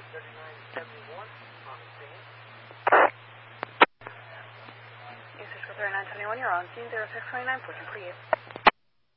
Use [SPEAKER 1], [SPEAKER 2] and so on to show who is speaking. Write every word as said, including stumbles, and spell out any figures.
[SPEAKER 1] thirty-nine seventy-one on the scene.
[SPEAKER 2] East Cisco thirty-nine seventy-one, you're on scene zero six twenty-nine, pushing for you.